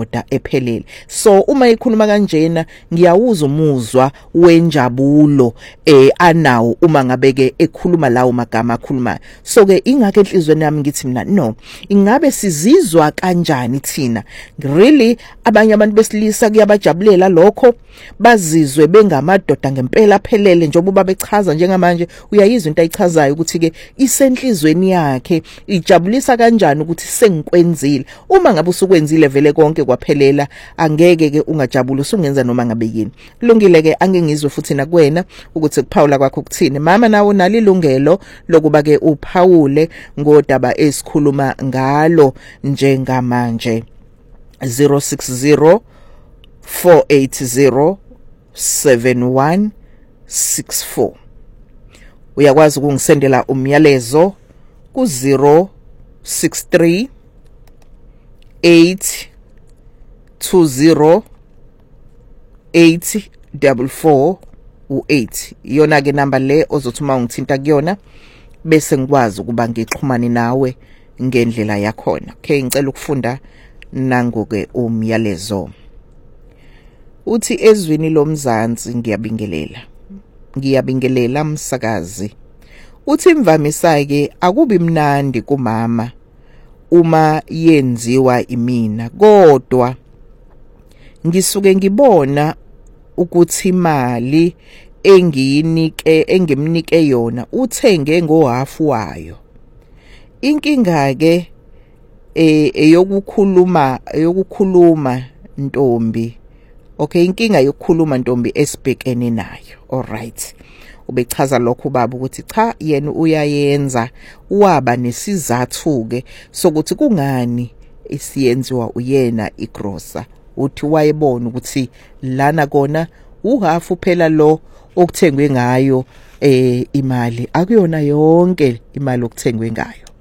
indoda ephelele. So uma ikhuluma kanjena ngiyawuza umuzwa wenjabulo anawo uma ngabeke ekhuluma lawo magama akhulumayo. So ke ingakho enhlizweni yami ngithi mina no, ingabe sizizwa kanjani thina really abanye abantu besilisa kuyabajabulela lokho, bazizwe bengamadoda ngempela aphelele njengoba bechaza njengamanje uyayizwa into ayichazayo ukuthi ke isenhlizweni yakhe ijabulisa kanjani ukuthi sengikwenzile. Uma ngabe usukwenzile vele konke kwaphelela angeke ke ungajabula, usungenza noma ngabe yini. Kulungile ke angengizwe futhi nakuwena ukuthi kuphawula kwakho kuthini. Mama nawo nalo ilungelo lokuba ke uphawule ngodaba esikhuluma ngalo njengamanje. 060 480 7164. Uyakwazi ukungisendela umyalezo ku 063 820 844 iyona ke number le ozothuma ungithinta kuyona bese ngikwazi ukuba ngixhumane nawe ngendlela yakhona. Okay, ngicela ukufunda nangoke umyalezo. Uthi ezwini lomzansi ngiyabingelela msakazi. Uthi imvamisa ke akubi mnandi kumama uma yenziwa imina, kodwa ngisuke ngibona ukuthi imali engimnike yona uthenge ngohafu wayo. Inkinga ke eyokukhuluma ntombi. Okay, inkinga yokukhuluma ntombi esibhekene nayo. Alright. Ubechaza lokho baba ukuthi cha yena uyayenza, waba nesizathu ke sokuthi kungani isiyenziwa uyena igrosa. Uthi wayebona ukuthi lana kona uhafu phela lo okuthengwe ngayo imali akuyona yonke imali okuthengwe ngayo.